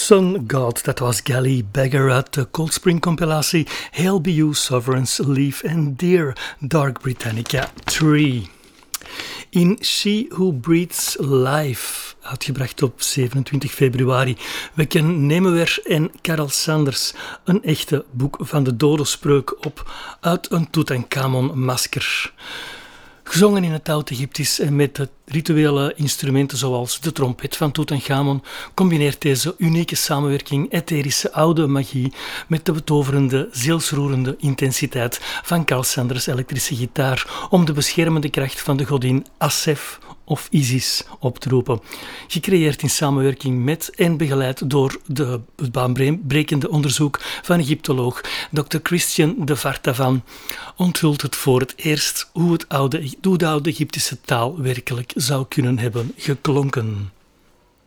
Sun God, dat was Gally Beggar uit de Cold Spring compilatie Hail Be You, Sovereigns, Leaf and Dear, Dark Britannica 3. In She Who Breathes Life, uitgebracht op 27 februari, wekken Nemewer en Karel Sanders een echte boek van de dodenspreuk op uit een Tutankhamon-masker. Gezongen in het Oud-Egyptisch en met de rituele instrumenten zoals de trompet van Tutankhamon combineert deze unieke samenwerking etherische oude magie met de betoverende, zielsroerende intensiteit van Karel Sanders' elektrische gitaar om de beschermende kracht van de godin Asef of Isis op te roepen. Gecreëerd in samenwerking met en begeleid door het baanbrekende onderzoek van Egyptoloog Dr. Christian de Vartavan onthult het voor het eerst hoe de oude Egyptische taal werkelijk zou kunnen hebben geklonken.